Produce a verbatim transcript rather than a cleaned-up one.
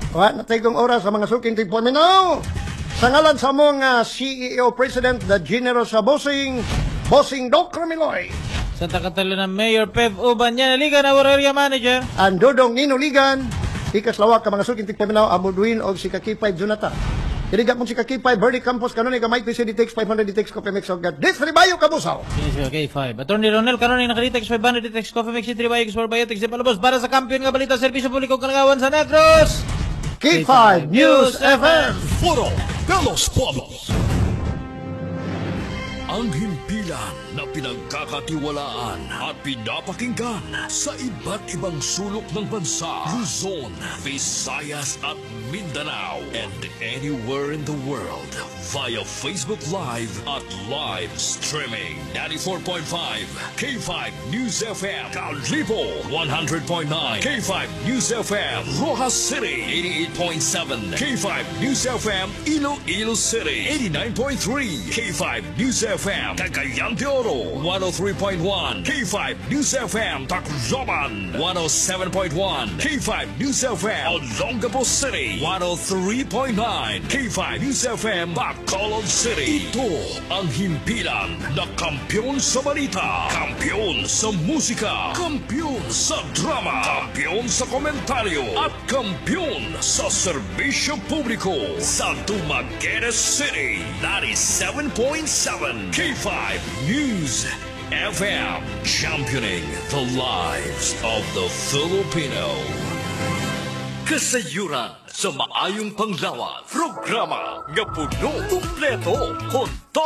Wa na tayo kong oras sa mga suking tigpaminaw. Sa ngalan sa mga C E O President, the General sa Bossing, Bossing Doc Ramiloy, Santa Catalina Mayor Pev Uban yan, Liga na Area Manager. ang Dodong Ninuligan, ikaslawak ka mga suking tigpaminaw, Abudwin o si Kakipay Jonathan. Iriga kong si Kakipay, Bernie Campos, kanon ni Gamay P C D T X five hundred D T X Coffee Mix of God. Distribayo Kabusaw. Okay, five. Attorney Ronel, karon ay nakalitex five hundred Detex Coffee Mix three by X four Biotics de Palabos para sa kampiyon nga balita serbisyo publiko kalagawan sa Negros. K five News F M. Foro de los Pueblos. Ang himpilan na pinagkakatiwalaan at pinapakinggan sa iba't ibang sulok ng bansa, Luzon, Visayas at Mindanao, and anywhere in the world via Facebook Live at live streaming. ninety-four point five K five News F M, Calibo one hundred point nine K five News F M, Rojas City eighty-eight point seven K five News F M, Iloilo City eighty-nine point three K five News F M, Cagayan de Oro one oh three point one K five News F M, Tacloban one oh seven point one K five News F M, Olongapo City one oh three point nine K five News F M, Bacolod City. Ito ang himpilan na kampiyon sa balita, kampiyon sa musika, kampiyon sa drama, kampiyon sa komentaryo, at kampiyon sa serbisyo publiko sa Dumaguete City ninety-seven point seven K five News F M, championing the lives of the Filipino. Kasayuran sa maayong panglawan, programa nga puno, kumpleto, konto.